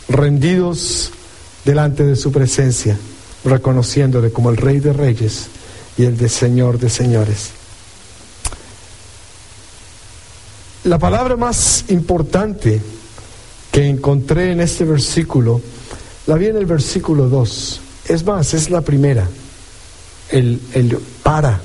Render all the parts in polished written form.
rendidos delante de su presencia, reconociéndole como el Rey de Reyes y el de Señor de Señores. La palabra más importante que encontré en este versículo la vi en el versículo 2. Es más, es la primera, el para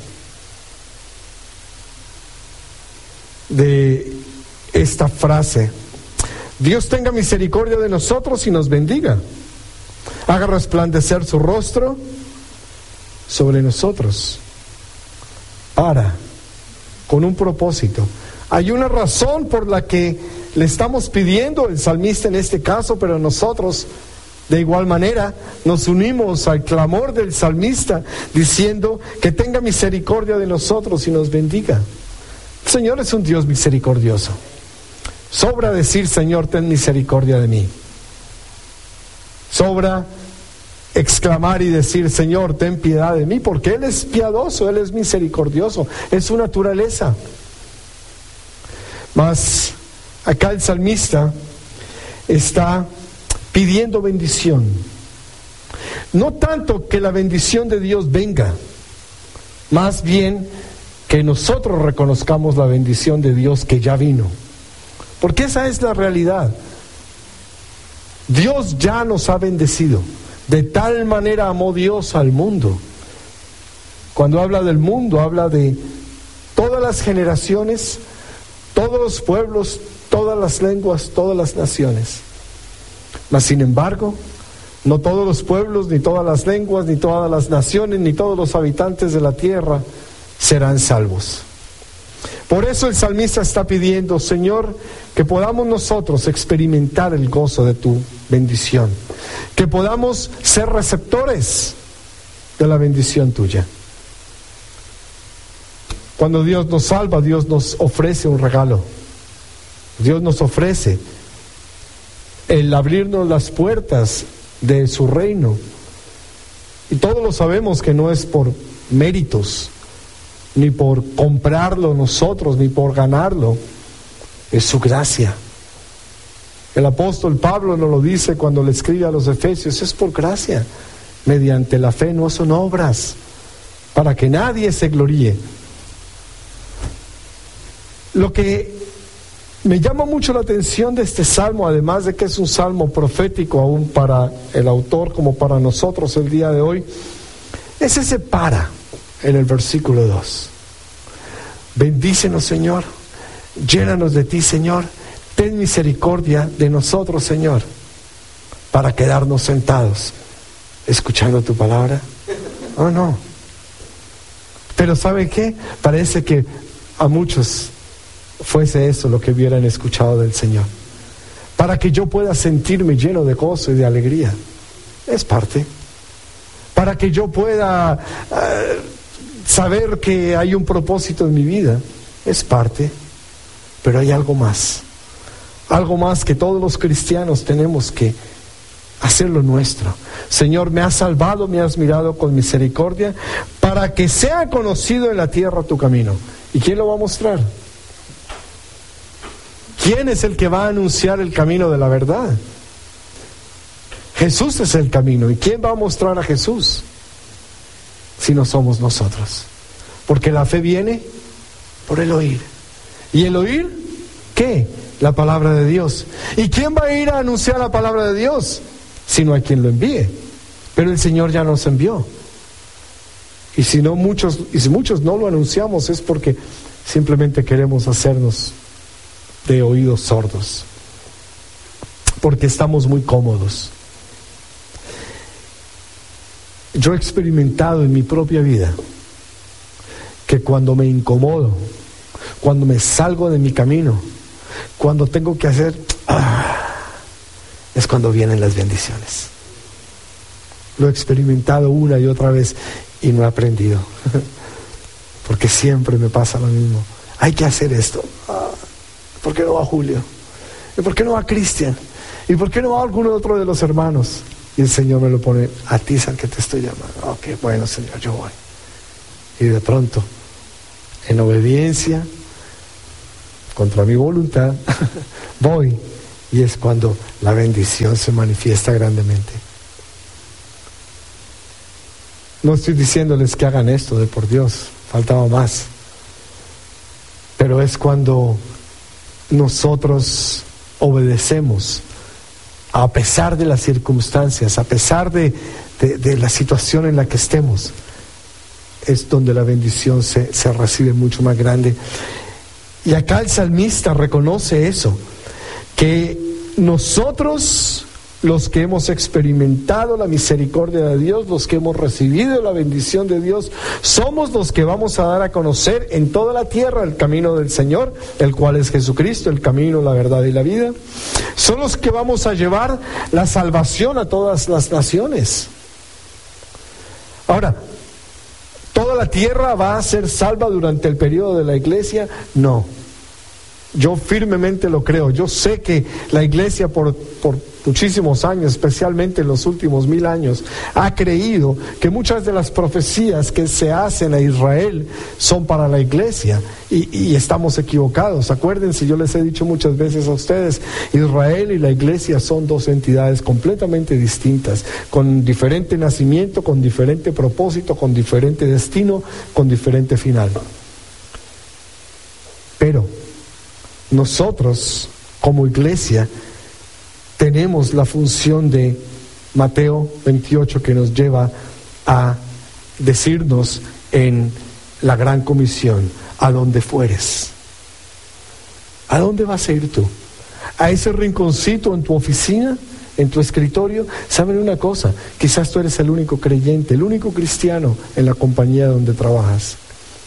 de esta frase. Dios tenga misericordia de nosotros y nos bendiga, haga resplandecer su rostro sobre nosotros. Para, con un propósito. Hay una razón por la que le estamos pidiendo el salmista en este caso, pero nosotros de igual manera nos unimos al clamor del salmista diciendo que tenga misericordia de nosotros y nos bendiga. El Señor es un Dios misericordioso. Sobra decir, Señor, ten misericordia de mí. Sobra exclamar y decir, Señor, ten piedad de mí, porque Él es piadoso, Él es misericordioso, es su naturaleza. Mas acá el salmista está pidiendo bendición. No tanto que la bendición de Dios venga, más bien que nosotros reconozcamos la bendición de Dios que ya vino. Porque esa es la realidad. Dios ya nos ha bendecido. De tal manera amó Dios al mundo. Cuando habla del mundo, habla de todas las generaciones, todos los pueblos, todas las lenguas, todas las naciones. Mas sin embargo, no todos los pueblos, ni todas las lenguas, ni todas las naciones, ni todos los habitantes de la tierra serán salvos. Por eso el salmista está pidiendo, Señor, que podamos nosotros experimentar el gozo de tu bendición, que podamos ser receptores de la bendición tuya. Cuando Dios nos salva, Dios nos ofrece un regalo. Dios nos ofrece el abrirnos las puertas de su reino. Y todos lo sabemos que no es por méritos, ni por comprarlo nosotros, ni por ganarlo. Es su gracia. El apóstol Pablo nos lo dice cuando le escribe a los Efesios, es por gracia, mediante la fe, no son obras, para que nadie se gloríe. Lo que me llama mucho la atención de este salmo, además de que es un salmo profético aún para el autor como para nosotros el día de hoy, es ese para en el versículo 2. Bendícenos, Señor, llénanos de ti, Señor, ten misericordia de nosotros, Señor, para quedarnos sentados escuchando tu palabra. Oh, no. Pero ¿sabe qué? Parece que a muchos fuese eso lo que hubieran escuchado del Señor, para que yo pueda sentirme lleno de gozo y de alegría. Es parte. Para que yo pueda saber que hay un propósito en mi vida. Es parte. Pero hay algo más que todos los cristianos tenemos que hacerlo nuestro. Señor, me has salvado, me has mirado con misericordia, para que sea conocido en la tierra tu camino. ¿Y quién lo va a mostrar? ¿Quién es el que va a anunciar el camino de la verdad? Jesús es el camino. ¿Y quién va a mostrar a Jesús? Si no somos nosotros. Porque la fe viene por el oír. ¿Y el oír? ¿Qué? La palabra de Dios. ¿Y quién va a ir a anunciar la palabra de Dios? Si no hay quien lo envíe. Pero el Señor ya nos envió. Y si muchos no lo anunciamos, es porque simplemente queremos hacernos de oídos sordos, porque estamos muy cómodos. Yo he experimentado en mi propia vida que cuando me incomodo, cuando me salgo de mi camino, cuando tengo que hacer es cuando vienen las bendiciones. Lo he experimentado una y otra vez y no he aprendido porque siempre me pasa lo mismo. Hay que hacer esto. ¿Por qué no va Julio? ¿Y por qué no va Cristian? ¿Y por qué no va alguno otro de los hermanos? Y el Señor me lo pone, a ti es al que te estoy llamando. Ok, bueno, Señor, yo voy. Y de pronto, en obediencia, contra mi voluntad, voy y es cuando la bendición se manifiesta grandemente. No estoy diciéndoles que hagan esto, de por Dios, faltaba más. Pero es cuando nosotros obedecemos, a pesar de las circunstancias, a pesar de la situación en la que estemos, es donde la bendición se recibe mucho más grande. Y acá el salmista reconoce eso, que nosotros, los que hemos experimentado la misericordia de Dios, los que hemos recibido la bendición de Dios, somos los que vamos a dar a conocer en toda la tierra el camino del Señor, el cual es Jesucristo, el camino, la verdad y la vida. Son los que vamos a llevar la salvación a todas las naciones. Ahora, ¿toda la tierra va a ser salva durante el periodo de la iglesia? No. Yo firmemente lo creo. Yo sé que la iglesia por muchísimos años, especialmente en los últimos 1000 años, ha creído que muchas de las profecías que se hacen a Israel son para la iglesia, y estamos equivocados. Acuérdense, yo les he dicho muchas veces a ustedes, Israel y la iglesia son dos entidades completamente distintas, con diferente nacimiento, con diferente propósito, con diferente destino, con diferente final. Pero nosotros, como iglesia, tenemos la función de Mateo 28, que nos lleva a decirnos en la gran comisión: a donde fueres. ¿A dónde vas a ir tú? ¿A ese rinconcito en tu oficina, en tu escritorio? ¿Saben una cosa? Quizás tú eres el único creyente, el único cristiano en la compañía donde trabajas.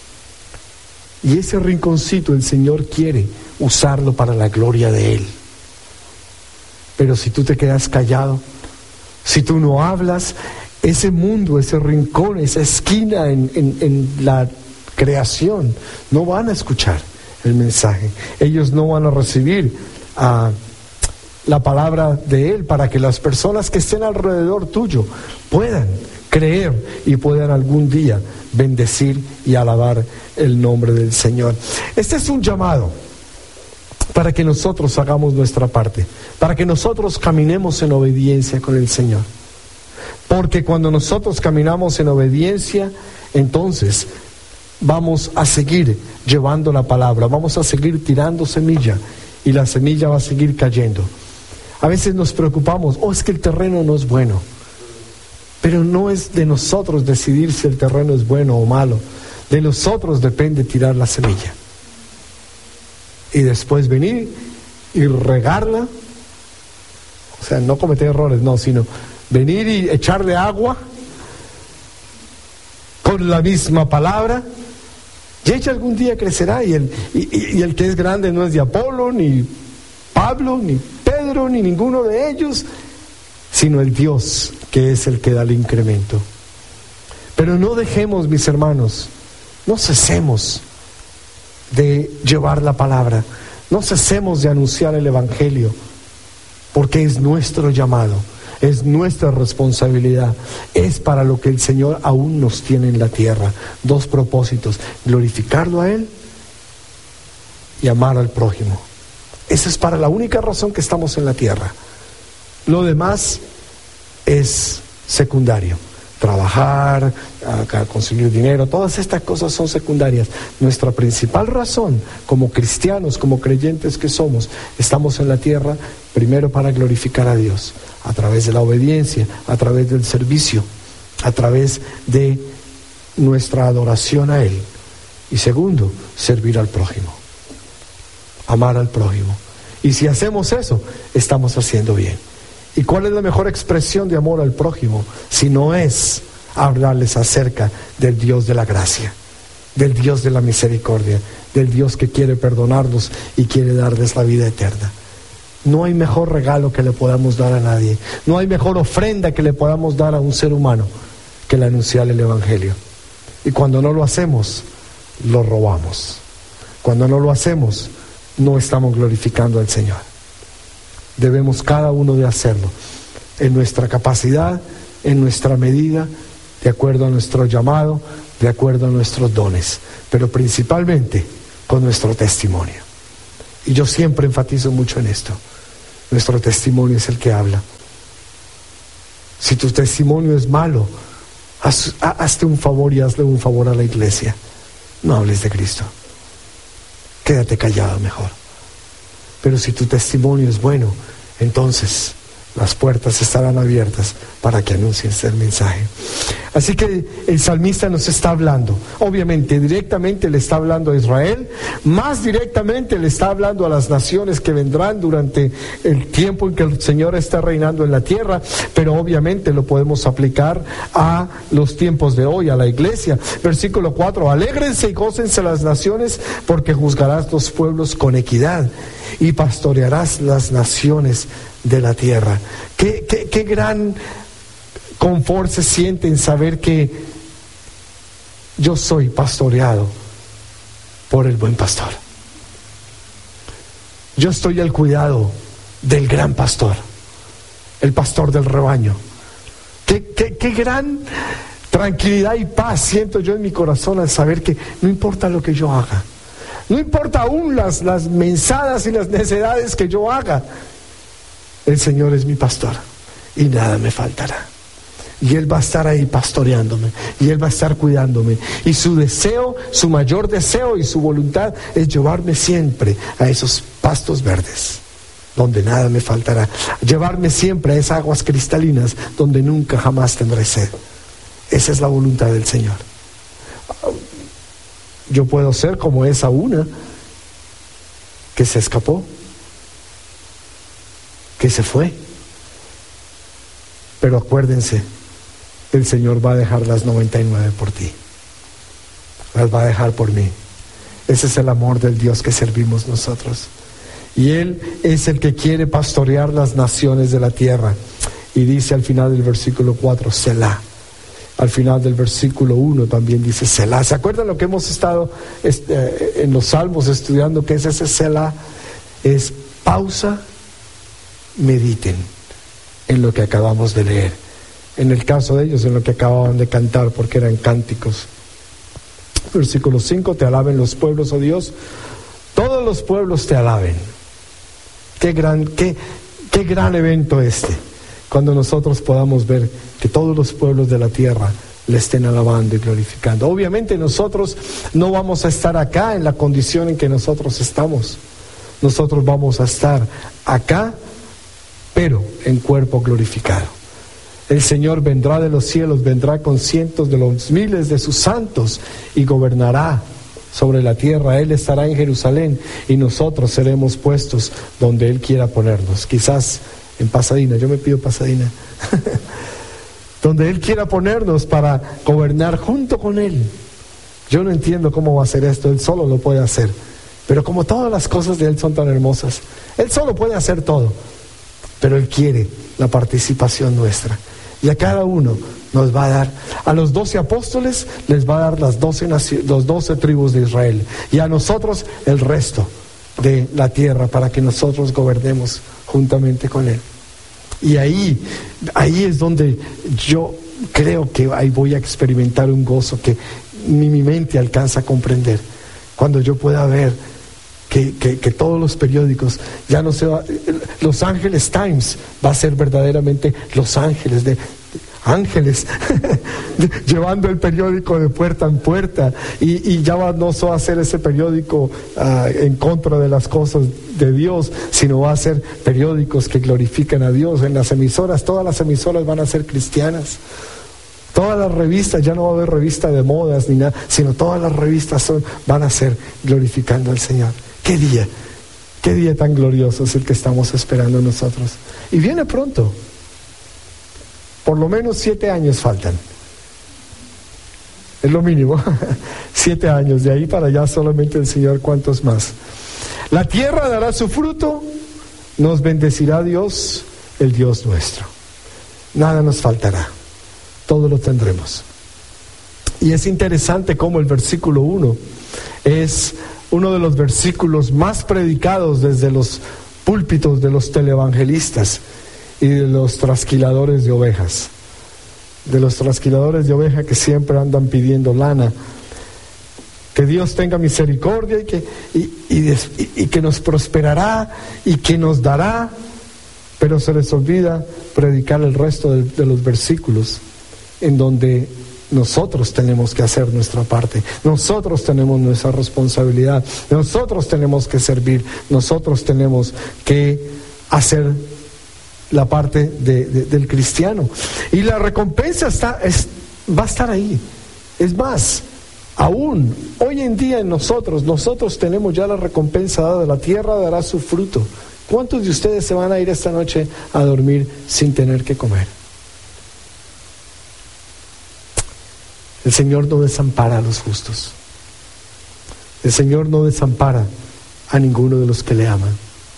Y ese rinconcito el Señor quiere usarlo para la gloria de Él. Pero si tú te quedas callado, si tú no hablas, ese mundo, ese rincón, esa esquina en la creación, no van a escuchar el mensaje. Ellos no van a recibir la palabra de Él, para que las personas que estén alrededor tuyo puedan creer y puedan algún día bendecir y alabar el nombre del Señor. Este es un llamado para que nosotros hagamos nuestra parte, para que nosotros caminemos en obediencia con el Señor. Porque cuando nosotros caminamos en obediencia, entonces vamos a seguir llevando la palabra, vamos a seguir tirando semilla, y la semilla va a seguir cayendo. A veces nos preocupamos, es que el terreno no es bueno. Pero no es de nosotros decidir si el terreno es bueno o malo. De nosotros depende tirar la semilla. Y después venir y regarla. O sea, no cometer errores, no, sino venir y echarle agua con la misma palabra. Y ella algún día crecerá, y el que es grande no es de Apolo, ni Pablo, ni Pedro, ni ninguno de ellos, sino el Dios, que es el que da el incremento. Pero no dejemos, mis hermanos, no cesemos de llevar la palabra, no cesemos de anunciar el Evangelio, porque es nuestro llamado, es nuestra responsabilidad, es para lo que el Señor aún nos tiene en la tierra. 2 propósitos: glorificarlo a Él y amar al prójimo. Esa es para la única razón que estamos en la tierra. Lo demás es secundario. Trabajar, conseguir dinero, todas estas cosas son secundarias. Nuestra principal razón, como cristianos, como creyentes que somos, estamos en la tierra primero para glorificar a Dios, a través de la obediencia, a través del servicio, a través de nuestra adoración a Él. Y segundo, servir al prójimo, amar al prójimo. Y si hacemos eso, estamos haciendo bien. ¿Y cuál es la mejor expresión de amor al prójimo si no es hablarles acerca del Dios de la gracia, del Dios de la misericordia, del Dios que quiere perdonarnos y quiere darles la vida eterna? No hay mejor regalo que le podamos dar a nadie, no hay mejor ofrenda que le podamos dar a un ser humano que el anunciar el Evangelio. Y cuando no lo hacemos, lo robamos. Cuando no lo hacemos, no estamos glorificando al Señor. Debemos cada uno de hacerlo en nuestra capacidad, en nuestra medida, de acuerdo a nuestro llamado, de acuerdo a nuestros dones, pero principalmente con nuestro testimonio. Y yo siempre enfatizo mucho en esto. Nuestro testimonio es el que habla. Si tu testimonio es malo, hazte un favor y hazle un favor a la iglesia. No hables de Cristo. Quédate callado mejor. Pero si tu testimonio es bueno, entonces las puertas estarán abiertas para que anuncies el mensaje. Así que el salmista nos está hablando. Obviamente, directamente le está hablando a Israel. Más directamente le está hablando a las naciones que vendrán durante el tiempo en que el Señor está reinando en la tierra. Pero obviamente lo podemos aplicar a los tiempos de hoy, a la iglesia. Versículo 4. Alégrense y gócense las naciones, porque juzgarás los pueblos con equidad y pastorearás las naciones de la tierra. Qué gran confort se siente en saber que yo soy pastoreado por el buen pastor. Yo estoy al cuidado del gran pastor, el pastor del rebaño. Qué gran tranquilidad y paz siento yo en mi corazón al saber que no importa lo que yo haga, no importa aún las mensadas y las necedades que yo haga, el Señor es mi pastor y nada me faltará. Y Él va a estar ahí pastoreándome, y Él va a estar cuidándome. Y su deseo, su mayor deseo y su voluntad es llevarme siempre a esos pastos verdes, donde nada me faltará. Llevarme siempre a esas aguas cristalinas, donde nunca jamás tendré sed. Esa es la voluntad del Señor. Yo puedo ser como esa una que se escapó, que se fue. Pero acuérdense, el Señor va a dejar las 99 por ti. Las va a dejar por mí. Ese es el amor del Dios que servimos nosotros. Y Él es el que quiere pastorear las naciones de la tierra. Y dice al final del versículo 4, Selah. Al final del versículo 1 también dice Selah. ¿Se acuerdan lo que hemos estado en los Salmos estudiando? ¿Qué es ese Selah? Es pausa, mediten en lo que acabamos de leer. En el caso de ellos, en lo que acababan de cantar, porque eran cánticos. Versículo 5, te alaben los pueblos, oh Dios, todos los pueblos te alaben. Qué gran evento este, cuando nosotros podamos ver que todos los pueblos de la tierra le estén alabando y glorificando. Obviamente nosotros no vamos a estar acá en la condición en que nosotros estamos. Nosotros vamos a estar acá, pero en cuerpo glorificado. El Señor vendrá de los cielos, vendrá con cientos de los miles de sus santos y gobernará sobre la tierra. Él estará en Jerusalén y nosotros seremos puestos donde Él quiera ponernos. Quizás en Pasadena, yo me pido Pasadena, donde Él quiera ponernos para gobernar junto con Él. Yo no entiendo cómo va a hacer esto, Él solo lo puede hacer. Pero como todas las cosas de Él son tan hermosas, Él solo puede hacer todo. Pero Él quiere la participación nuestra. Y a cada uno nos va a dar, a los 12 apóstoles les va a dar las 12 tribus de Israel. Y a nosotros el resto de la tierra para que nosotros gobernemos juntamente con Él. Y ahí es donde yo creo que ahí voy a experimentar un gozo que ni mi mente alcanza a comprender. Cuando yo pueda ver que todos los periódicos ya no se va, Los Angeles Times va a ser verdaderamente Los Ángeles de ángeles llevando el periódico de puerta en puerta y ya no va a ser ese periódico en contra de las cosas de Dios, sino va a ser periódicos que glorifican a Dios. En las emisoras, todas las emisoras van a ser cristianas. Todas las revistas, ya no va a haber revista de modas ni nada, sino todas las revistas van a ser glorificando al Señor. Qué día tan glorioso es el que estamos esperando nosotros. Y viene pronto. Por lo menos 7 años faltan. Es lo mínimo. 7 años, de ahí para allá solamente el Señor, ¿cuántos más? La tierra dará su fruto, nos bendecirá Dios, el Dios nuestro. Nada nos faltará, todo lo tendremos. Y es interesante cómo el versículo 1 es uno de los versículos más predicados desde los púlpitos de los televangelistas y de los trasquiladores de ovejas. De los trasquiladores de ovejas que siempre andan pidiendo lana. Que Dios tenga misericordia y que nos prosperará y que nos dará pero se les olvida predicar el resto de los versículos en donde nosotros tenemos que hacer nuestra parte, nosotros tenemos nuestra responsabilidad, nosotros tenemos que servir, nosotros tenemos que hacer la parte del cristiano. Y la recompensa va a estar ahí. Es más, aún hoy en día en nosotros tenemos ya la recompensa dada. La tierra dará su fruto. ¿Cuántos de ustedes se van a ir esta noche a dormir sin tener que comer? El Señor no desampara a los justos. El Señor no desampara a ninguno de los que le aman.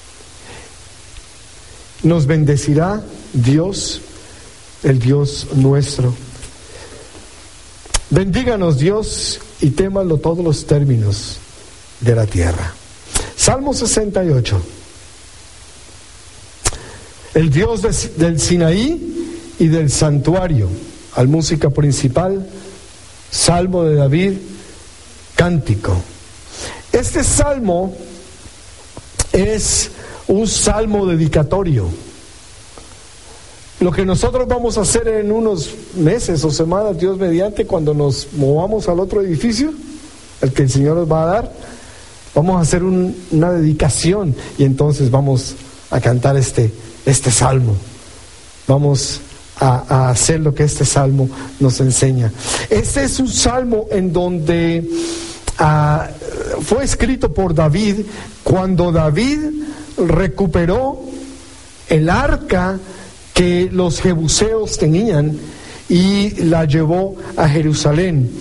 Nos bendecirá Dios, el Dios nuestro. Bendíganos Dios y témanlo todos los términos de la tierra. Salmo 68. El Dios del Sinaí y del santuario. Al música principal, Salmo de David, cántico. Este salmo es un salmo dedicatorio. Lo que nosotros vamos a hacer en unos meses o semanas, Dios mediante, cuando nos movamos al otro edificio, el que el Señor nos va a dar, vamos a hacer una dedicación y entonces vamos a cantar este salmo. Vamos a hacer lo que este salmo nos enseña. Este es un salmo en donde fue escrito por David cuando David recuperó el arca que los jebuseos tenían y la llevó a Jerusalén.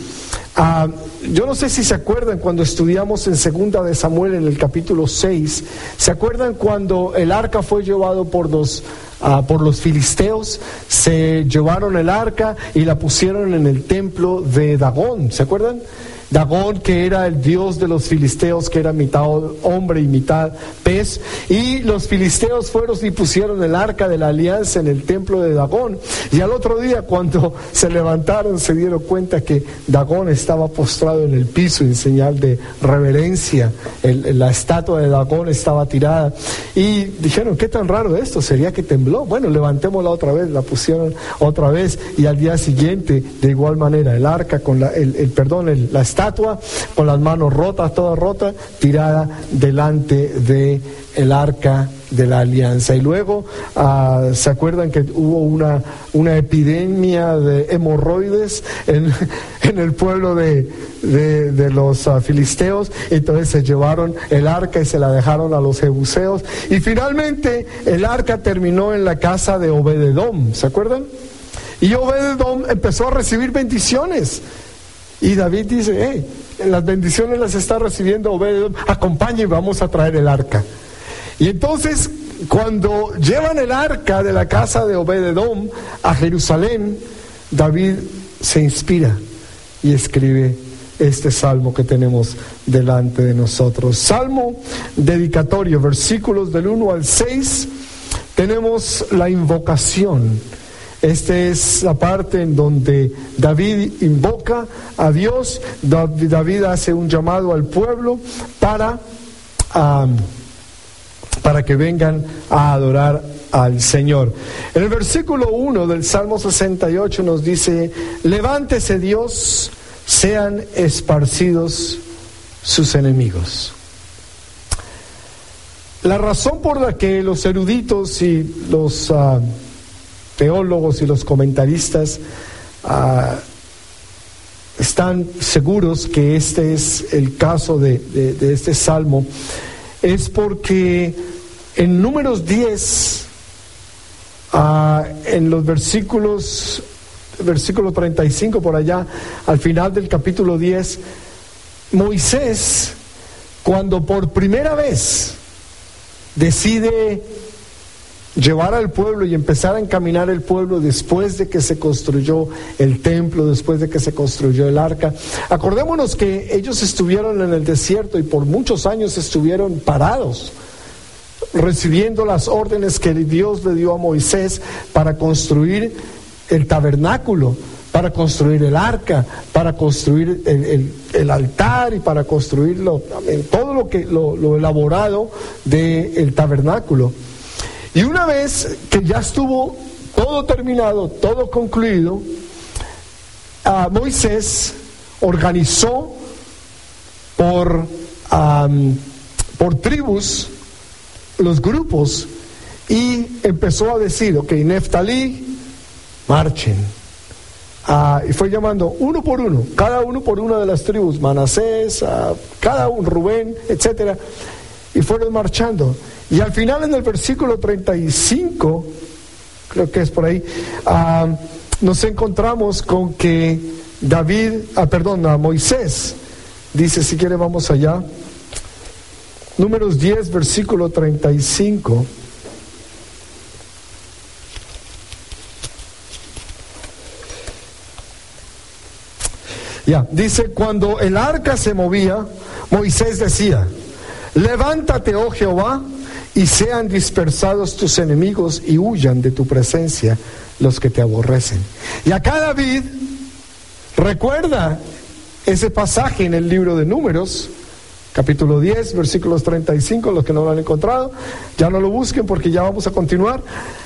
Yo no sé si se acuerdan cuando estudiamos en 2 de Samuel en el capítulo 6, ¿se acuerdan cuando el arca fue llevado por los filisteos? Se llevaron el arca y la pusieron en el templo de Dagón, ¿se acuerdan? Dagón, que era el dios de los filisteos, que era mitad hombre y mitad pez, y los filisteos fueron y pusieron el arca de la alianza en el templo de Dagón, y al otro día cuando se levantaron se dieron cuenta que Dagón estaba postrado en el piso en señal de reverencia. La estatua de Dagón estaba tirada y dijeron, ¿qué tan raro esto? ¿Sería que tembló? Bueno, levantémosla otra vez, la pusieron otra vez, y al día siguiente de igual manera el arca con la estatua con las manos rotas, toda rota, tirada delante de el arca de la alianza. Y luego se acuerdan que hubo una epidemia de hemorroides en el pueblo de los filisteos. Entonces se llevaron el arca y se la dejaron a los jebuseos, y finalmente el arca terminó en la casa de Obed-edom, ¿se acuerdan? Y Obed-edom empezó a recibir bendiciones. Y David dice, las bendiciones las está recibiendo Obed-edom, acompañe y vamos a traer el arca. Y entonces, cuando llevan el arca de la casa de Obed-edom a Jerusalén, David se inspira y escribe este salmo que tenemos delante de nosotros. Salmo dedicatorio, versículos del 1 al 6, tenemos la invocación. Esta es la parte en donde David invoca a Dios. David hace un llamado al pueblo para que vengan a adorar al Señor. En el versículo 1 del Salmo 68 nos dice, levántese Dios, sean esparcidos sus enemigos. La razón por la que los eruditos y los teólogos y los comentaristas están seguros que este es el caso de este salmo es porque en Números 10, en los versículo 35 por allá, al final del capítulo 10, Moisés, cuando por primera vez decide llevar al pueblo y empezar a encaminar el pueblo después de que se construyó el templo, después de que se construyó el arca. Acordémonos que ellos estuvieron en el desierto y por muchos años estuvieron parados, recibiendo las órdenes que Dios le dio a Moisés para construir el tabernáculo, para construir el arca, para construir el altar y para construir todo lo elaborado del tabernáculo. Y una vez que ya estuvo todo terminado, todo concluido, Moisés organizó por tribus los grupos y empezó a decir, ok, Neftalí, marchen. Y fue llamando uno por uno, cada uno por una de las tribus, Manasés, cada uno, Rubén, etcétera, y fueron marchando. Y al final, en el versículo 35, creo que es por ahí, nos encontramos con que Moisés dice, si quiere vamos allá, Números 10, versículo 35. Dice, cuando el arca se movía, Moisés decía, levántate, oh Jehová, y sean dispersados tus enemigos y huyan de tu presencia los que te aborrecen. Y acá David recuerda ese pasaje en el libro de Números, capítulo 10, versículos 35, los que no lo han encontrado, ya no lo busquen porque ya vamos a continuar.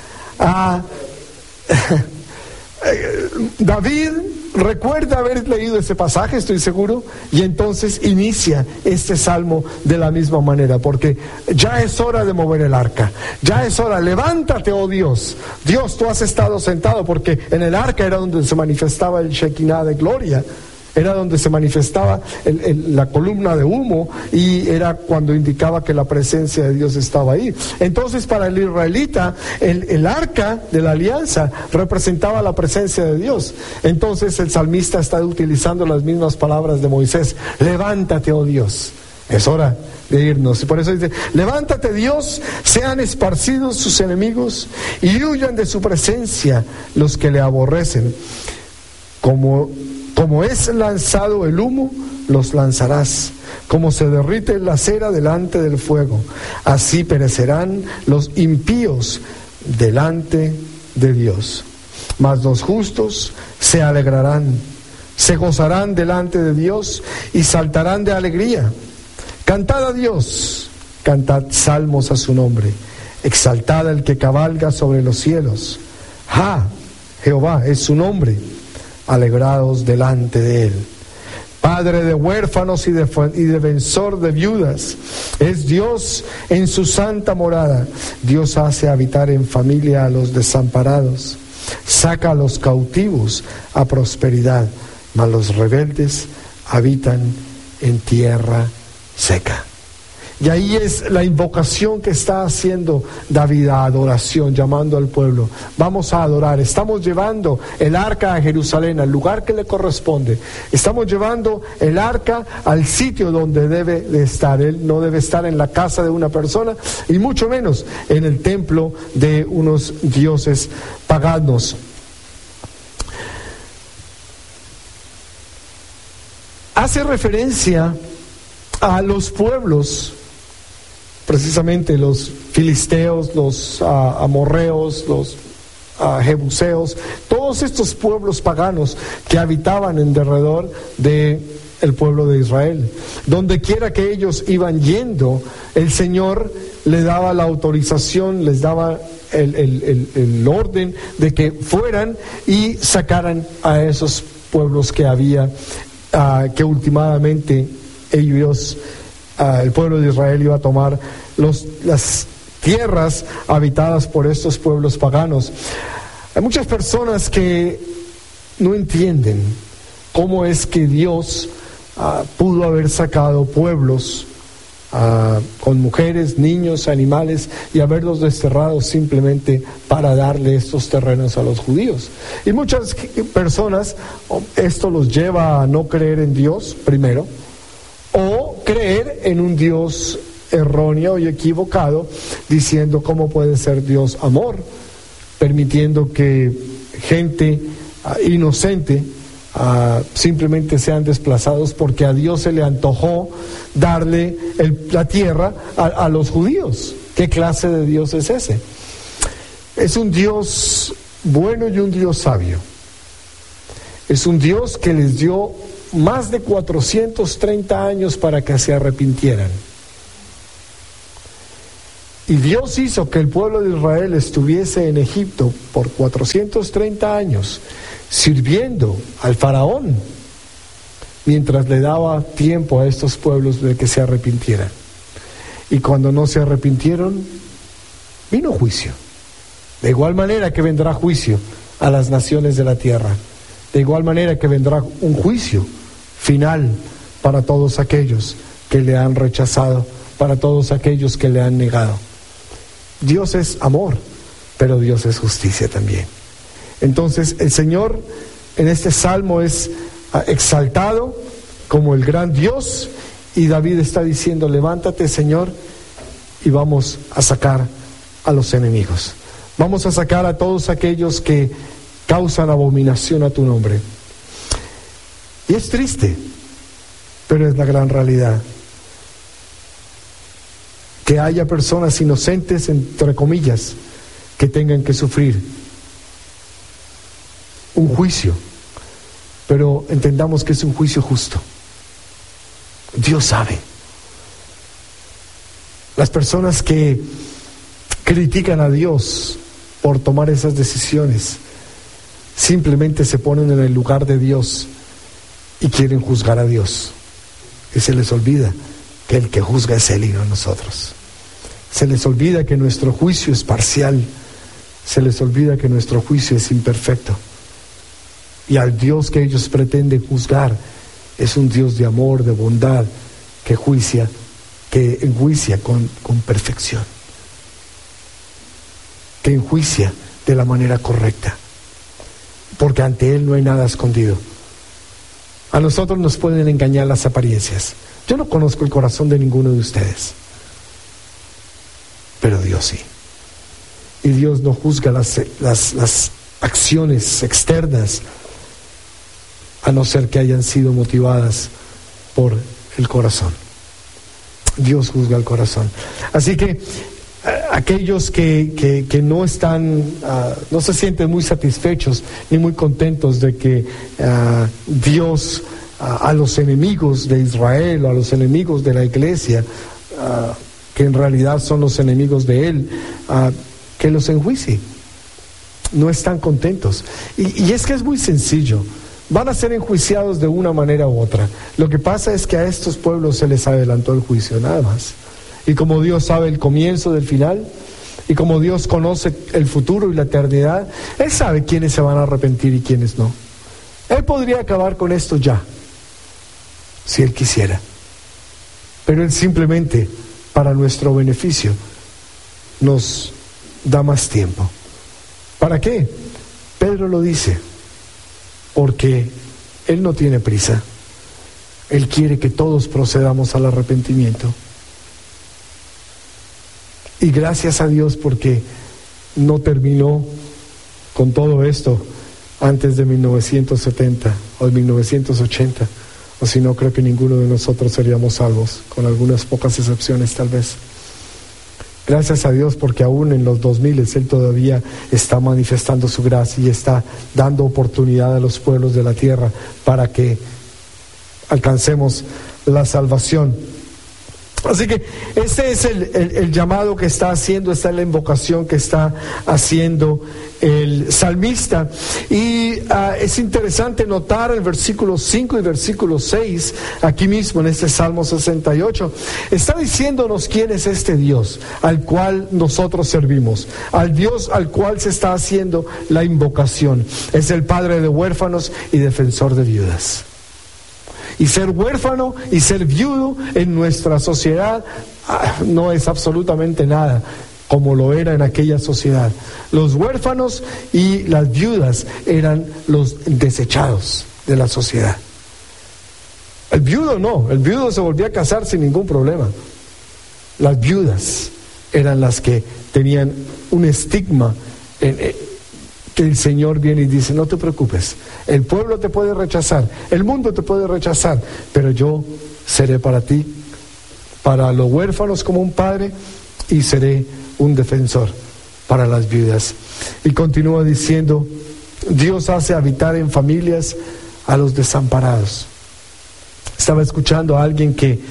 David recuerda haber leído ese pasaje, estoy seguro, y entonces inicia este salmo de la misma manera, porque ya es hora de mover el arca, ya es hora, levántate, oh Dios. Dios, tú has estado sentado, porque en el arca era donde se manifestaba el Shekinah de gloria, era donde se manifestaba la columna de humo, y era cuando indicaba que la presencia de Dios estaba ahí. Entonces, para el israelita, el arca de la alianza representaba la presencia de Dios. Entonces el salmista está utilizando las mismas palabras de Moisés: levántate, oh Dios. Es hora de irnos. Y por eso dice: levántate, Dios, sean esparcidos sus enemigos y huyan de su presencia los que le aborrecen. Como es lanzado el humo, los lanzarás. Como se derrite la cera delante del fuego, así perecerán los impíos delante de Dios. Mas los justos se alegrarán, se gozarán delante de Dios y saltarán de alegría. Cantad a Dios, cantad salmos a su nombre. Exaltad al que cabalga sobre los cielos. Jehová es su nombre. Alegraos delante de él. Padre de huérfanos y defensor de viudas, es Dios en su santa morada. Dios hace habitar en familia a los desamparados. Saca a los cautivos a prosperidad, mas los rebeldes habitan en tierra seca. Y ahí es la invocación que está haciendo David a adoración, llamando al pueblo. Vamos a adorar. Estamos llevando el arca a Jerusalén, al lugar que le corresponde. Estamos llevando el arca al sitio donde debe de estar. Él no debe estar en la casa de una persona, y mucho menos en el templo de unos dioses paganos. Hace referencia a los pueblos, precisamente los filisteos, los amorreos, los jebuseos, todos estos pueblos paganos que habitaban en derredor de el pueblo de Israel. Donde quiera que ellos iban yendo, el Señor le daba la autorización, les daba el orden de que fueran y sacaran a esos pueblos que había, que últimamente ellos, el pueblo de Israel, iba a tomar las tierras habitadas por estos pueblos paganos. Hay muchas personas que no entienden cómo es que Dios pudo haber sacado pueblos con mujeres, niños, animales, y haberlos desterrado simplemente para darle estos terrenos a los judíos. Y muchas personas, esto los lleva a no creer en Dios primero, o creer en un Dios erróneo y equivocado, diciendo: ¿cómo puede ser Dios amor? Permitiendo que gente inocente simplemente sean desplazados porque a Dios se le antojó darle la tierra a los judíos. ¿Qué clase de Dios es ese? Es un Dios bueno y un Dios sabio. Es un Dios que les dio más de 430 años para que se arrepintieran. Y Dios hizo que el pueblo de Israel estuviese en Egipto por 430 años, sirviendo al faraón, mientras le daba tiempo a estos pueblos de que se arrepintieran. Y cuando no se arrepintieron, vino juicio. De igual manera que vendrá juicio a las naciones de la tierra. De igual manera que vendrá un juicio final para todos aquellos que le han rechazado, para todos aquellos que le han negado. Dios es amor, pero Dios es justicia también. Entonces el Señor en este salmo es exaltado como el gran Dios, y David está diciendo: levántate, Señor, y vamos a sacar a los enemigos. Vamos a sacar a todos aquellos que causan abominación a tu nombre. Y es triste, pero es la gran realidad, que haya personas inocentes, entre comillas, que tengan que sufrir un juicio, pero entendamos que es un juicio justo. Dios sabe. Las personas que critican a Dios por tomar esas decisiones simplemente se ponen en el lugar de Dios y quieren juzgar a Dios, y se les olvida que el que juzga es Él y no nosotros. Se les olvida que nuestro juicio es parcial, se les olvida que nuestro juicio es imperfecto, y al Dios que ellos pretenden juzgar es un Dios de amor, de bondad, que enjuicia con perfección, que enjuicia de la manera correcta, porque ante Él no hay nada escondido. A nosotros nos pueden engañar las apariencias. Yo no conozco el corazón de ninguno de ustedes, pero Dios sí. Y Dios no juzga las acciones externas, a no ser que hayan sido motivadas por el corazón. Dios juzga el corazón. Así que aquellos que no están, no se sienten muy satisfechos ni muy contentos de que Dios a los enemigos de Israel o a los enemigos de la iglesia, que en realidad son los enemigos de Él, que los enjuicie, no están contentos. Y es que es muy sencillo. Van a ser enjuiciados de una manera u otra. Lo que pasa es que a estos pueblos se les adelantó el juicio, nada más. Y como Dios sabe el comienzo del final, y como Dios conoce el futuro y la eternidad, Él sabe quiénes se van a arrepentir y quiénes no. Él podría acabar con esto ya, si Él quisiera. Pero Él simplemente, para nuestro beneficio, nos da más tiempo. ¿Para qué? Pedro lo dice. Porque Él no tiene prisa. Él quiere que todos procedamos al arrepentimiento. Y gracias a Dios porque no terminó con todo esto antes de 1970 o de 1980, o si no, creo que ninguno de nosotros seríamos salvos, con algunas pocas excepciones tal vez. Gracias a Dios porque aún en los 2000 Él todavía está manifestando su gracia y está dando oportunidad a los pueblos de la tierra para que alcancemos la salvación. Así que este es el llamado que está haciendo, esta es la invocación que está haciendo el salmista. Y es interesante notar el versículo 5 y versículo 6, aquí mismo en este Salmo 68, está diciéndonos quién es este Dios al cual nosotros servimos, al Dios al cual se está haciendo la invocación. Es el Padre de huérfanos y defensor de viudas. Y ser huérfano y ser viudo en nuestra sociedad no es absolutamente nada como lo era en aquella sociedad. Los huérfanos y las viudas eran los desechados de la sociedad. El viudo no, el viudo se volvía a casar sin ningún problema. Las viudas eran las que tenían un estigma que el Señor viene y dice: no te preocupes, el pueblo te puede rechazar, el mundo te puede rechazar, pero yo seré para ti, para los huérfanos como un padre, y seré un defensor para las viudas. Y continúa diciendo: Dios hace habitar en familias a los desamparados. Estaba escuchando a alguien que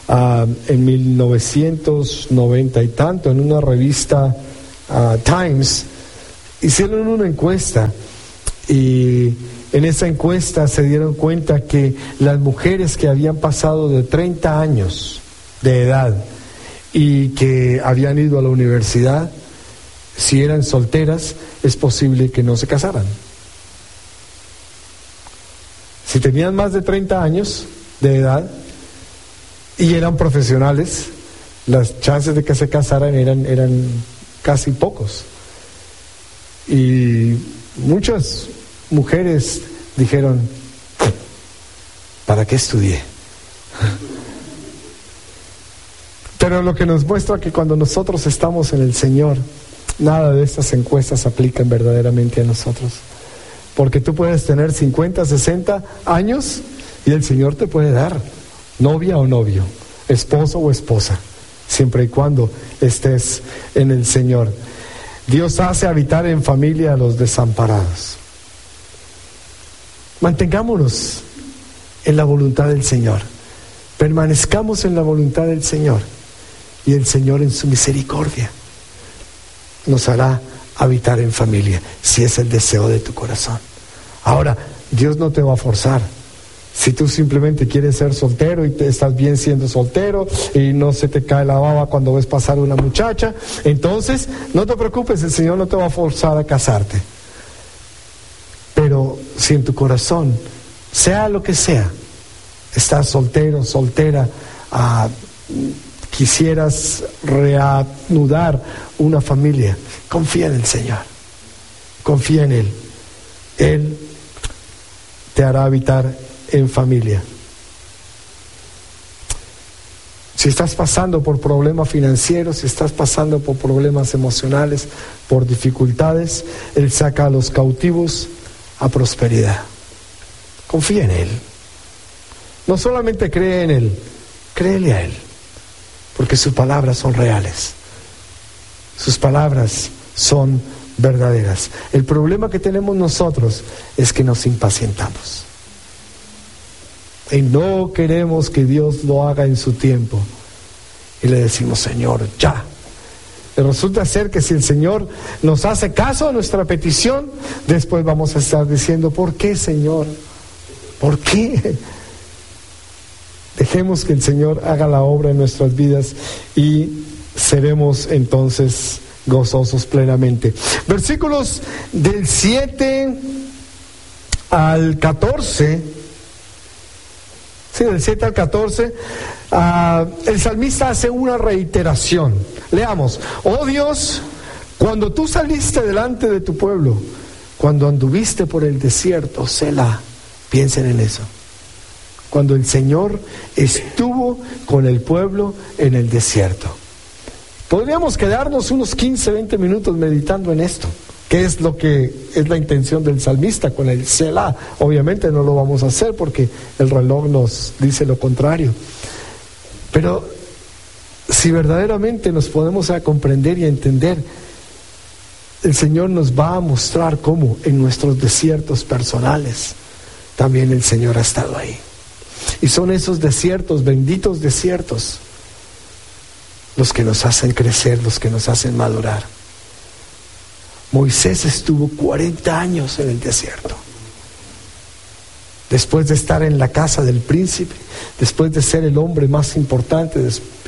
en 1990 y tanto, en una revista Times, hicieron una encuesta, y en esa encuesta se dieron cuenta que las mujeres que habían pasado de 30 años de edad y que habían ido a la universidad, si eran solteras, es posible que no se casaran. Si tenían más de 30 años de edad y eran profesionales, las chances de que se casaran eran casi pocos. Y muchas mujeres dijeron: ¿para qué estudié? Pero lo que nos muestra que cuando nosotros estamos en el Señor, nada de estas encuestas aplican verdaderamente a nosotros. Porque tú puedes tener 50, 60 años y el Señor te puede dar novia o novio, esposo o esposa, siempre y cuando estés en el Señor. Dios hace habitar en familia a los desamparados. Mantengámonos en la voluntad del Señor, permanezcamos en la voluntad del Señor, y el Señor en su misericordia nos hará habitar en familia, si es el deseo de tu corazón. Ahora, Dios no te va a forzar. Si tú simplemente quieres ser soltero y te estás bien siendo soltero y no se te cae la baba cuando ves pasar una muchacha, entonces no te preocupes, el Señor no te va a forzar a casarte. Pero si en tu corazón, sea lo que sea, estás soltero, soltera, quisieras reanudar una familia, confía en el Señor, confía en Él. Él te hará habitar en familia. Si estás pasando por problemas financieros, si estás pasando por problemas emocionales, por dificultades, Él saca a los cautivos a prosperidad. Confía en Él. No solamente cree en Él, créele a Él, porque sus palabras son reales, sus palabras son verdaderas. El problema que tenemos nosotros es que nos impacientamos y no queremos que Dios lo haga en su tiempo, y le decimos: Señor, ya. Y resulta ser que si el Señor nos hace caso a nuestra petición, después vamos a estar diciendo: ¿por qué, Señor? ¿Por qué? Dejemos que el Señor haga la obra en nuestras vidas y seremos entonces gozosos plenamente. Versículos del 7 al 14. Sí, del 7 al 14, el salmista hace una reiteración. Leamos: oh Dios, cuando tú saliste delante de tu pueblo, cuando anduviste por el desierto, Selah. Piensen en eso. Cuando el Señor estuvo con el pueblo en el desierto. Podríamos quedarnos unos 15, 20 minutos meditando en esto, que es lo que es la intención del salmista con el Selah. Obviamente no lo vamos a hacer porque el reloj nos dice lo contrario. Pero si verdaderamente nos podemos comprender y entender, el Señor nos va a mostrar cómo en nuestros desiertos personales también el Señor ha estado ahí. Y son esos desiertos, benditos desiertos, los que nos hacen crecer, los que nos hacen madurar. Moisés estuvo 40 años en el desierto. Después de estar en la casa del príncipe, después de ser el hombre más importante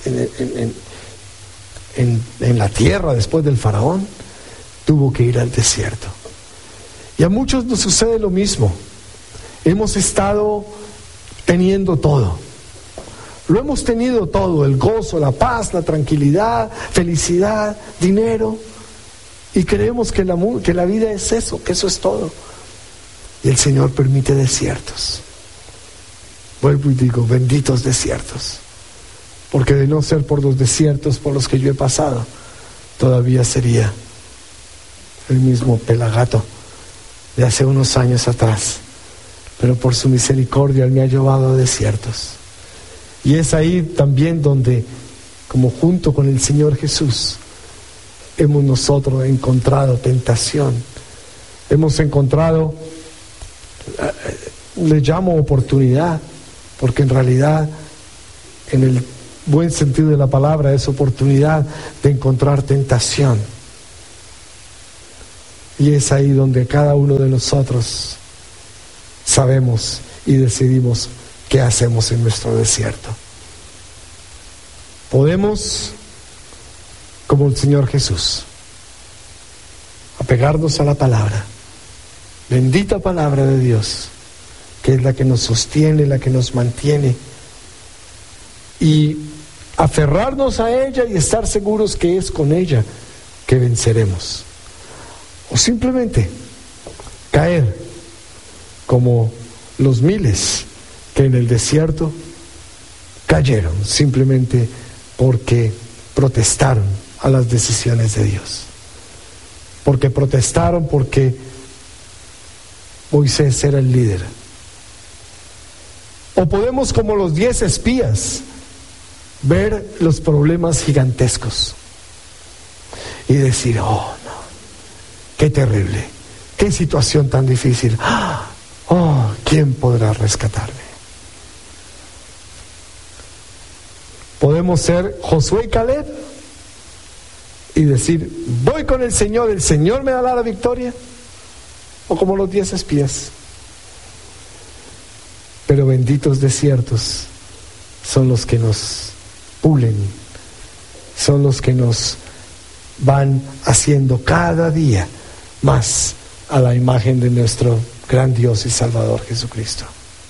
en la tierra, después del faraón, tuvo que ir al desierto. Y a muchos nos sucede lo mismo. Hemos estado teniendo todo. Lo hemos tenido todo: el gozo, la paz, la tranquilidad, felicidad, dinero. Y creemos que la vida es eso, que eso es todo. Y el Señor permite desiertos. Vuelvo y digo, benditos desiertos. Porque de no ser por los desiertos por los que yo he pasado, todavía sería el mismo pelagato de hace unos años atrás. Pero por su misericordia Él me ha llevado a desiertos. Y es ahí también donde, como junto con el Señor Jesús, hemos nosotros encontrado tentación. Hemos encontrado, le llamo oportunidad, porque en realidad en el buen sentido de la palabra, es oportunidad de encontrar tentación. Y es ahí donde cada uno de nosotros sabemos y decidimos qué hacemos en nuestro desierto. Podemos, como el Señor Jesús, apegarnos a la palabra, bendita palabra de Dios, que es la que nos sostiene, la que nos mantiene, y aferrarnos a ella y estar seguros que es con ella que venceremos. O simplemente caer como los miles que en el desierto cayeron simplemente porque protestaron a las decisiones de Dios. Porque protestaron porque Moisés era el líder. O podemos, como los 10 espías, ver los problemas gigantescos y decir: oh no, qué terrible, qué situación tan difícil, oh, ¿quién podrá rescatarme? Podemos ser Josué y Caleb y decir: voy con el Señor me dará la victoria. O como los 10 espías. Pero benditos desiertos son los que nos pulen, son los que nos van haciendo cada día más a la imagen de nuestro gran Dios y Salvador Jesucristo.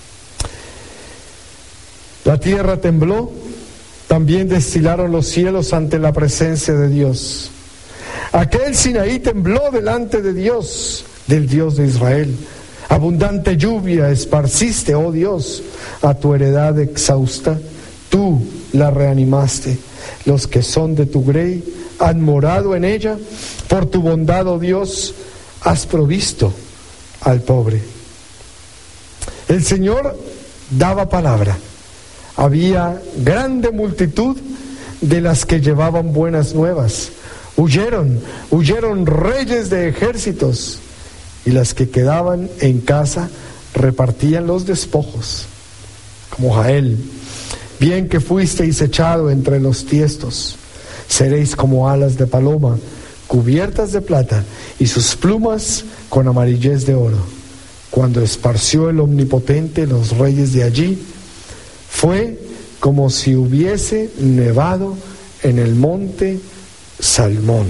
La tierra tembló, también destilaron los cielos ante la presencia de Dios. Aquel Sinaí tembló delante de Dios, del Dios de Israel. Abundante lluvia esparciste, oh Dios, a tu heredad exhausta. Tú la reanimaste. Los que son de tu grey han morado en ella. Por tu bondad, oh Dios, has provisto al pobre. El Señor daba palabra. Había grande multitud de las que llevaban buenas nuevas. Huyeron reyes de ejércitos, y las que quedaban en casa repartían los despojos. Como Jael, bien que fuisteis echado entre los tiestos, seréis como alas de paloma, cubiertas de plata, y sus plumas con amarillez de oro. Cuando esparció el Omnipotente los reyes de allí, fue como si hubiese nevado en el monte Salmón.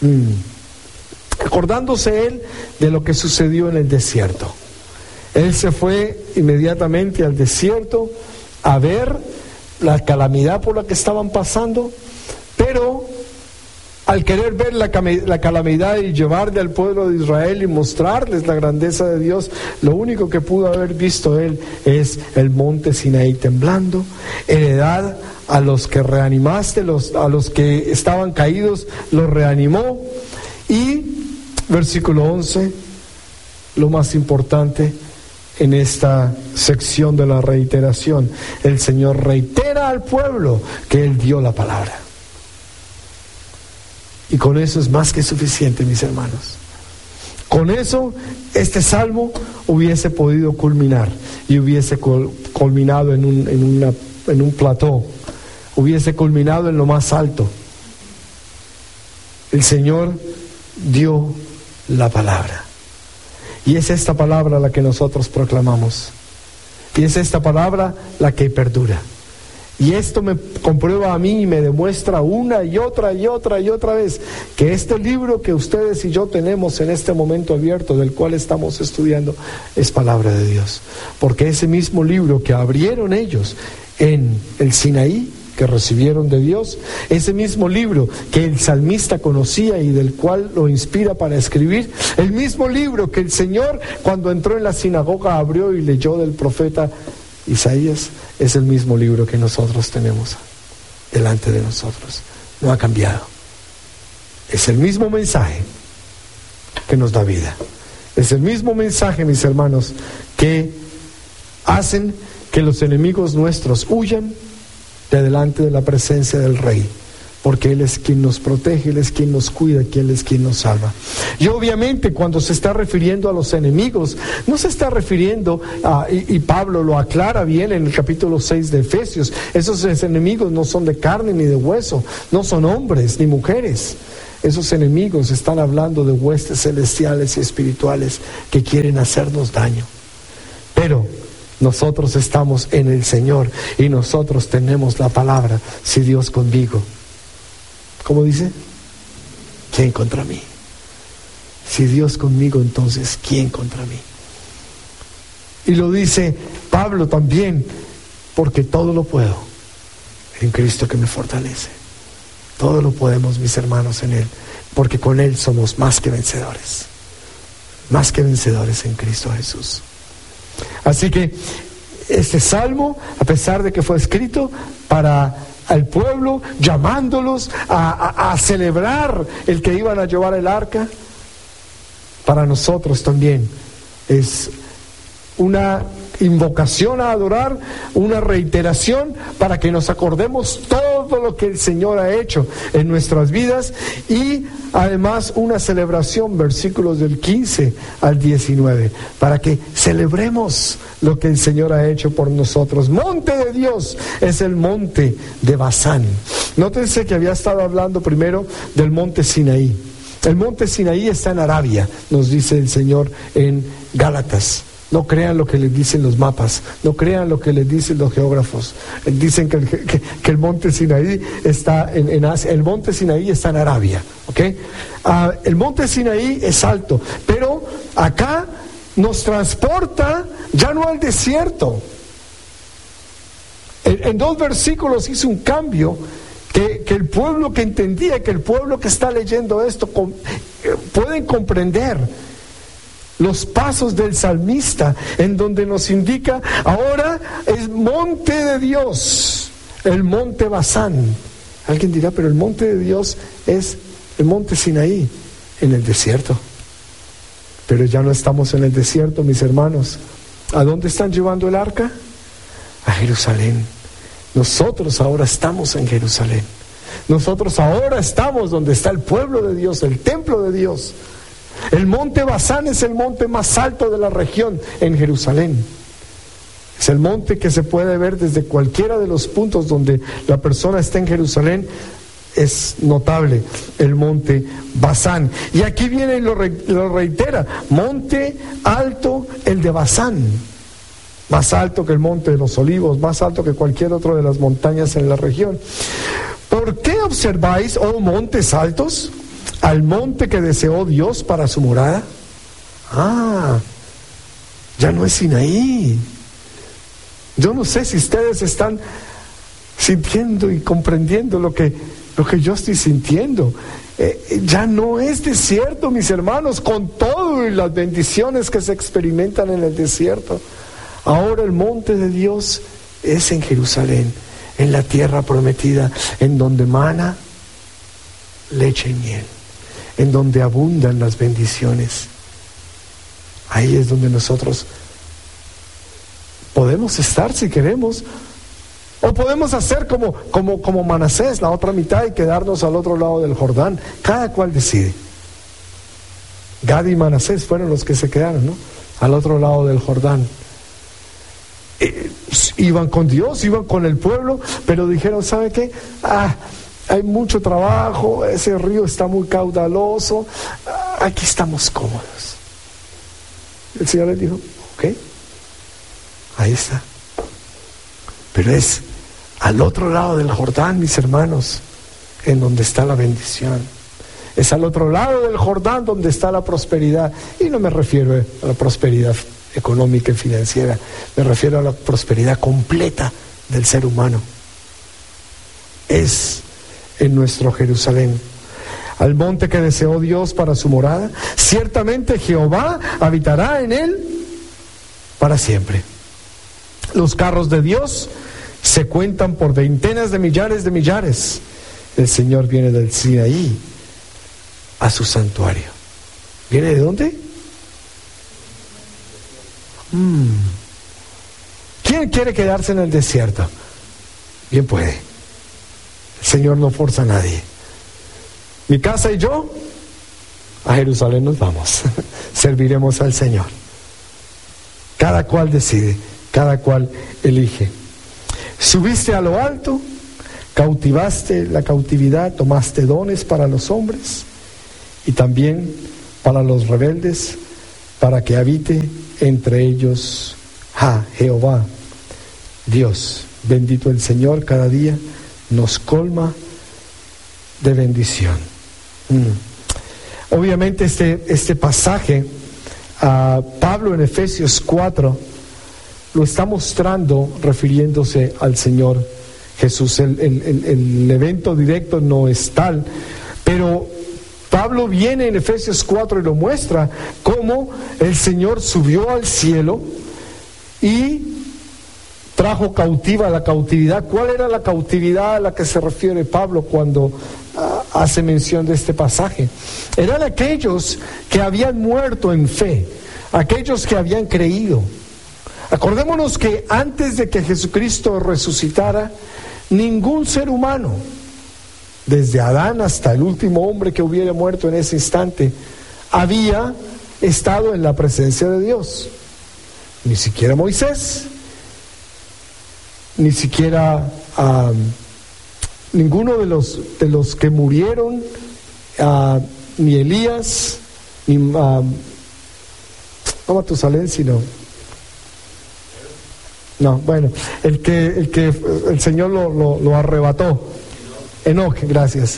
Acordándose él de lo que sucedió en el desierto. Él se fue inmediatamente al desierto a ver la calamidad por la que estaban pasando, pero al querer ver la calamidad y llevarle al pueblo de Israel y mostrarles la grandeza de Dios, lo único que pudo haber visto él es el monte Sinaí temblando, heredad a los que reanimaste, a los que estaban caídos, los reanimó. Y versículo 11, lo más importante en esta sección de la reiteración: el Señor reitera al pueblo que Él dio la palabra. Y con eso es más que suficiente, mis hermanos. Con eso este salmo hubiese podido culminar, y hubiese culminado en un plató, hubiese culminado en lo más alto. El Señor dio la palabra, y es esta palabra la que nosotros proclamamos, y es esta palabra la que perdura. Y esto me comprueba a mí y me demuestra una y otra vez que este libro que ustedes y yo tenemos en este momento abierto, del cual estamos estudiando, es palabra de Dios. Porque ese mismo libro que abrieron ellos en el Sinaí, que recibieron de Dios, ese mismo libro que el salmista conocía y del cual lo inspira para escribir, el mismo libro que el Señor, cuando entró en la sinagoga, abrió y leyó del profeta Isaías, es el mismo libro que nosotros tenemos delante de nosotros. No ha cambiado. Es el mismo mensaje que nos da vida. Es el mismo mensaje, mis hermanos, que hacen que los enemigos nuestros huyan de delante de la presencia del Rey, porque Él es quien nos protege, Él es quien nos cuida, Él es quien nos salva. Y obviamente cuando se está refiriendo a los enemigos, no se está refiriendo y Pablo lo aclara bien en el capítulo 6 de Efesios, esos enemigos no son de carne ni de hueso, no son hombres ni mujeres. Esos enemigos están hablando de huestes celestiales y espirituales que quieren hacernos daño. Pero nosotros estamos en el Señor y nosotros tenemos la palabra: si Dios conmigo, ¿cómo dice? ¿Quién contra mí? Si Dios conmigo, entonces ¿quién contra mí? Y lo dice Pablo también, porque todo lo puedo en Cristo que me fortalece. Todo lo podemos, mis hermanos, en Él, porque con Él somos más que vencedores en Cristo Jesús. Así que este salmo, a pesar de que fue escrito para al pueblo, llamándolos a celebrar el que iban a llevar el arca, para nosotros también es una invocación a adorar, una reiteración para que nos acordemos todo lo que el Señor ha hecho en nuestras vidas, y además una celebración, versículos del 15 al 19, para que celebremos lo que el Señor ha hecho por nosotros. Monte de Dios es el monte de Basán. Nótense que había estado hablando primero del monte Sinaí. El monte Sinaí está en Arabia, nos dice el Señor en Gálatas. No crean lo que les dicen los mapas, no crean lo que les dicen los geógrafos. Dicen que el monte Sinaí está en Asia. El monte Sinaí está en Arabia, ¿ok? El monte Sinaí es alto, pero acá nos transporta ya no al desierto. En 2 versículos hizo un cambio que el pueblo que entendía, que el pueblo que está leyendo esto pueden comprender los pasos del salmista, en donde nos indica ahora es monte de Dios, el monte Basán. Alguien dirá, pero el monte de Dios es el monte Sinaí, en el desierto. Pero ya no estamos en el desierto, mis hermanos. ¿A dónde están llevando el arca? A Jerusalén. Nosotros ahora estamos en Jerusalén. Nosotros ahora estamos donde está el pueblo de Dios, el templo de Dios. El monte Basán es el monte más alto de la región en Jerusalén. Es el monte que se puede ver desde cualquiera de los puntos donde la persona está en Jerusalén. Es notable el monte Basán. Y aquí viene y lo reitera: monte alto el de Basán. Más alto que el monte de los Olivos, más alto que cualquier otro de las montañas en la región. ¿Por qué observáis, oh montes altos, al monte que deseó Dios para su morada? Ya no es Sinaí. Yo no sé si ustedes están sintiendo y comprendiendo lo que yo estoy sintiendo. Ya no es desierto, mis hermanos, con todo y las bendiciones que se experimentan en el desierto. Ahora el monte de Dios es en Jerusalén, en la tierra prometida, en donde mana leche y miel, en donde abundan las bendiciones. Ahí es donde nosotros podemos estar si queremos, o podemos hacer como Manasés, la otra mitad, y quedarnos al otro lado del Jordán. Cada cual decide. Gad y Manasés fueron los que se quedaron, ¿no?, al otro lado del Jordán. Iban con Dios, iban con el pueblo, pero dijeron, ¿sabe qué? Hay mucho trabajo, ese río está muy caudaloso, aquí estamos cómodos. El Señor les dijo, ok, ahí está. Pero es al otro lado del Jordán, mis hermanos, en donde está la bendición. Es al otro lado del Jordán donde está la prosperidad. Y no me refiero a la prosperidad económica y financiera, me refiero a la prosperidad completa del ser humano. Es en nuestro Jerusalén. Al monte que deseó Dios para su morada, ciertamente Jehová habitará en él para siempre. Los carros de Dios se cuentan por veintenas de millares. El Señor viene del Sinaí a su santuario. ¿Viene de dónde? ¿Quién quiere quedarse en el desierto? Bien puede. El Señor no forza a nadie. Mi casa y yo, a Jerusalén nos vamos. Serviremos al Señor. Cada cual decide, cada cual elige. Subiste a lo alto, cautivaste la cautividad, tomaste dones para los hombres y también para los rebeldes, para que habite entre ellos Jehová, Dios. Bendito el Señor, cada día nos colma de bendición. Obviamente este pasaje, Pablo en Efesios 4 lo está mostrando refiriéndose al Señor Jesús. El evento directo no es tal, pero Pablo viene en Efesios 4 y lo muestra cómo el Señor subió al cielo y trajo cautiva la cautividad. ¿Cuál era la cautividad a la que se refiere Pablo cuando hace mención de este pasaje? Eran aquellos que habían muerto en fe, aquellos que habían creído. Acordémonos que antes de que Jesucristo resucitara, ningún ser humano, desde Adán hasta el último hombre que hubiera muerto en ese instante, había estado en la presencia de Dios. Ni siquiera Moisés, ni siquiera ninguno de los que murieron, ni Elías, ni no Matusalén, sino el que el Señor lo arrebató, Enoc, gracias.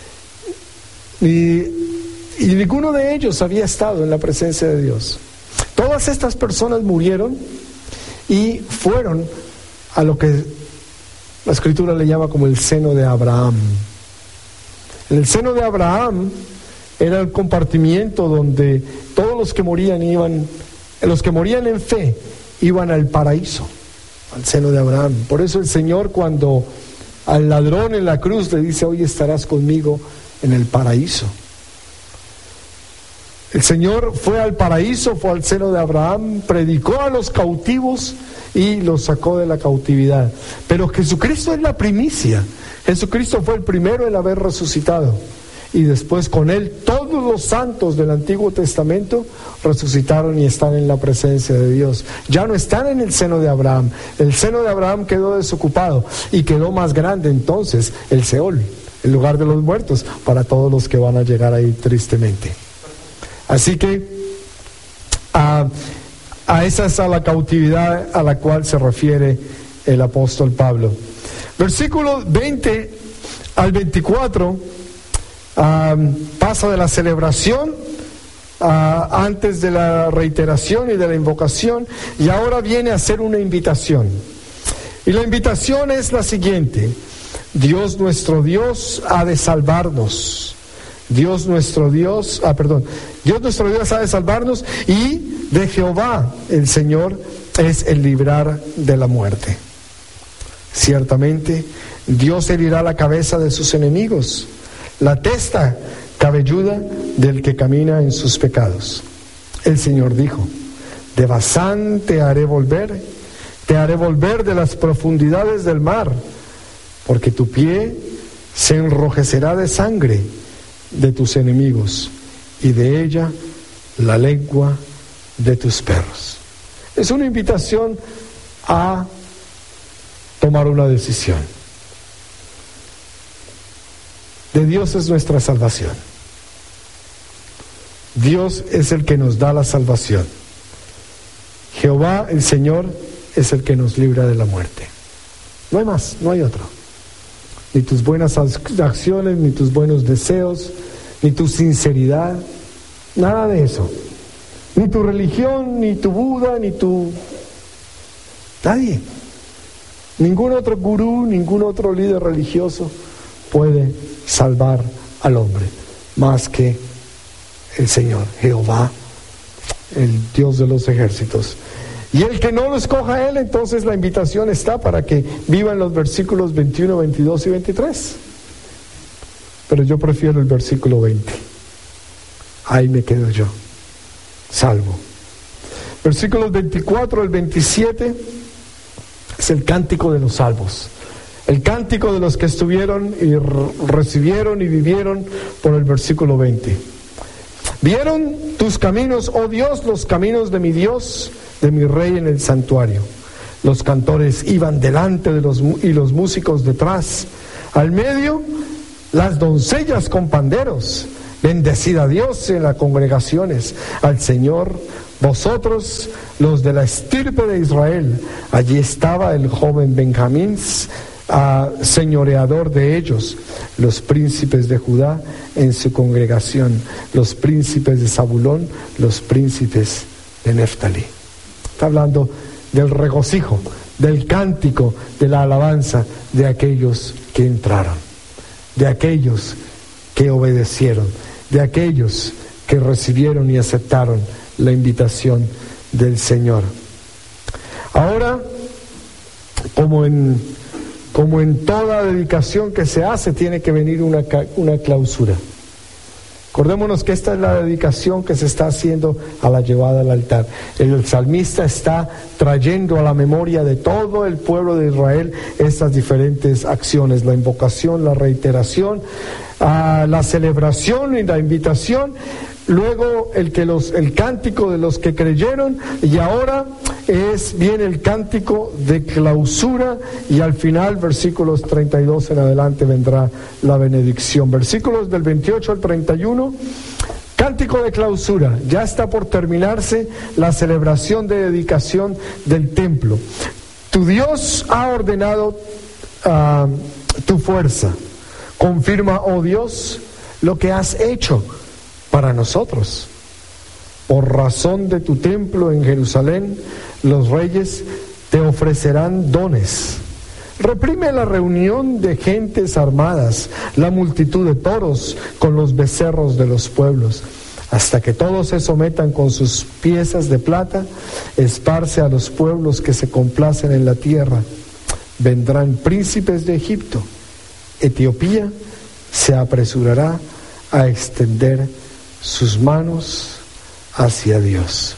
Y ninguno de ellos había estado en la presencia de Dios. Todas estas personas murieron y fueron a lo que la Escritura le llama como el seno de Abraham. En el seno de Abraham era el compartimiento donde todos los que morían en fe iban al paraíso, al seno de Abraham. Por eso el Señor, cuando al ladrón en la cruz le dice: hoy estarás conmigo en el paraíso. El Señor fue al paraíso, fue al seno de Abraham, predicó a los cautivos y los sacó de la cautividad. Pero Jesucristo es la primicia. Jesucristo fue el primero en haber resucitado. Y después con él todos los santos del Antiguo Testamento resucitaron y están en la presencia de Dios. Ya no están en el seno de Abraham. El seno de Abraham quedó desocupado y quedó más grande entonces el Seol, el lugar de los muertos, para todos los que van a llegar ahí tristemente. Así que a esa es a la cautividad a la cual se refiere el apóstol Pablo. Versículos 20 al 24 pasa de la celebración antes de la reiteración y de la invocación, y ahora viene a hacer una invitación. Y la invitación es la siguiente: Dios nuestro Dios ha de salvarnos. Dios nuestro Dios ha de salvarnos, y de Jehová el Señor es el librar de la muerte. Ciertamente Dios herirá la cabeza de sus enemigos, la testa cabelluda del que camina en sus pecados. El Señor dijo: de Basán te haré volver de las profundidades del mar, porque tu pie se enrojecerá de sangre de tus enemigos, y de ella la lengua de tus perros. Es una invitación a tomar una decisión. De Dios es nuestra salvación. Dios es el que nos da la salvación. Jehová, el Señor, es el que nos libra de la muerte. No hay más, no hay otro. Ni tus buenas acciones, ni tus buenos deseos, ni tu sinceridad, nada de eso. Ni tu religión, ni tu Buda, ni tu... Nadie. Ningún otro gurú, ningún otro líder religioso puede salvar al hombre más que el Señor, Jehová, el Dios de los ejércitos. Y el que no lo escoja a él, entonces la invitación está para que viva en los versículos 21, 22 y 23. Pero yo prefiero el versículo 20. Ahí me quedo yo, salvo. Versículos 24 al 27 es el cántico de los salvos. El cántico de los que estuvieron y recibieron y vivieron por el versículo 20. Vieron tus caminos, oh Dios, los caminos de mi Dios, de mi Rey en el santuario. Los cantores iban delante y los músicos detrás. Al medio, las doncellas con panderos. Bendecid a Dios en las congregaciones, al Señor, vosotros, los de la estirpe de Israel. Allí estaba el joven Benjamín, señoreador de ellos, los príncipes de Judá en su congregación, los príncipes de Zabulón, los príncipes de Neftalí. Está hablando del regocijo, del cántico, de la alabanza de aquellos que entraron, de aquellos que obedecieron, de aquellos que recibieron y aceptaron la invitación del Señor. Ahora, como en toda dedicación que se hace, tiene que venir una clausura. Acordémonos que esta es la dedicación que se está haciendo a la llevada al altar. El salmista está trayendo a la memoria de todo el pueblo de Israel estas diferentes acciones: la invocación, la reiteración, la celebración y la invitación. Luego el cántico de los que creyeron, y ahora viene el cántico de clausura, y al final, versículos 32 en adelante, vendrá la benedicción. Versículos del 28 al 31, cántico de clausura. Ya está por terminarse la celebración de dedicación del templo. Tu Dios ha ordenado tu fuerza. Confirma, oh Dios, lo que has hecho para nosotros. Por razón de tu templo en Jerusalén, los reyes te ofrecerán dones. Reprime la reunión de gentes armadas, la multitud de toros con los becerros de los pueblos, hasta que todos se sometan con sus piezas de plata. Esparce a los pueblos que se complacen en la tierra. Vendrán príncipes de Egipto. Etiopía se apresurará a extender sus manos hacia Dios.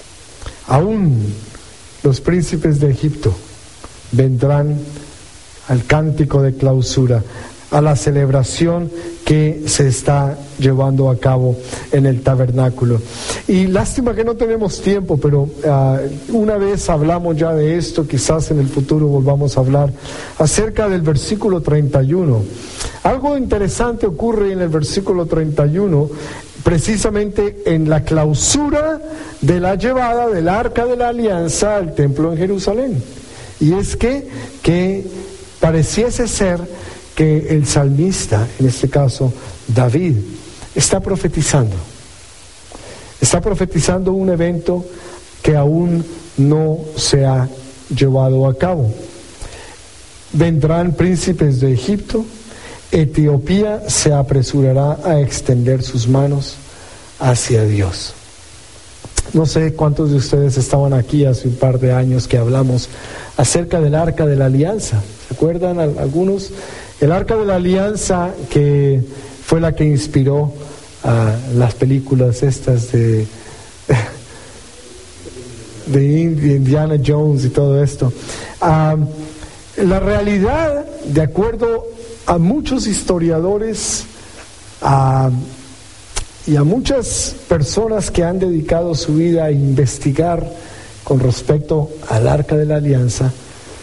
Aún los príncipes de Egipto vendrán al cántico de clausura, a la celebración que se está llevando a cabo en el tabernáculo. Y lástima que no tenemos tiempo, pero una vez hablamos ya de esto, quizás en el futuro volvamos a hablar acerca del versículo 31. Algo interesante ocurre en el versículo 31, precisamente en la clausura de la llevada del Arca de la Alianza al templo en Jerusalén. Y es que pareciese ser que el salmista, en este caso David, está profetizando un evento que aún no se ha llevado a cabo. Vendrán príncipes de Egipto. Etiopía se apresurará a extender sus manos hacia Dios. No sé cuántos de ustedes estaban aquí hace un par de años que hablamos acerca del Arca de la Alianza. ¿Se acuerdan algunos? El Arca de la Alianza, que fue la que inspiró las películas estas de Indiana Jones y todo esto. La realidad, de acuerdo a muchos historiadores y a muchas personas que han dedicado su vida a investigar con respecto al Arca de la Alianza,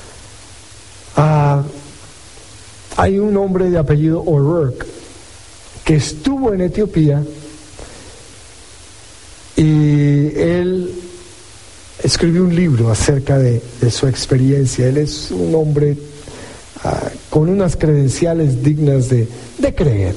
hay un hombre de apellido O'Rourke que estuvo en Etiopía, y él escribió un libro acerca de su experiencia. Él es un hombre con unas credenciales dignas de creer.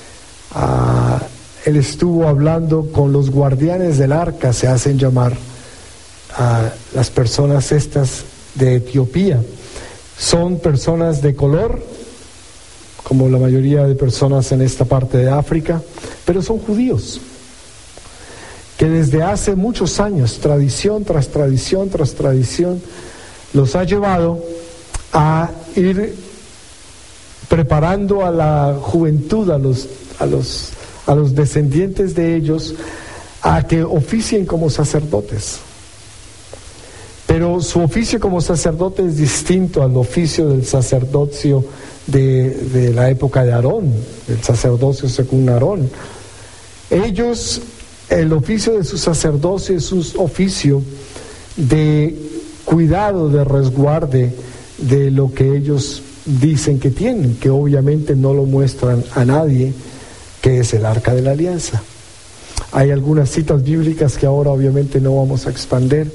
Él estuvo hablando con los guardianes del arca, se hacen llamar las personas estas de Etiopía. Son personas de color, como la mayoría de personas en esta parte de África, pero son judíos, que desde hace muchos años, tradición tras tradición tras tradición, los ha llevado a ir preparando a la juventud, a los descendientes de ellos, a que oficien como sacerdotes. Pero su oficio como sacerdote es distinto al oficio del sacerdocio de la época de Aarón, el sacerdocio según Aarón. Ellos, el oficio de su sacerdocio es un oficio de cuidado, de resguarde de lo que ellos dicen que tienen, que obviamente no lo muestran a nadie, que es el Arca de la Alianza. Hay algunas citas bíblicas que ahora obviamente no vamos a expander,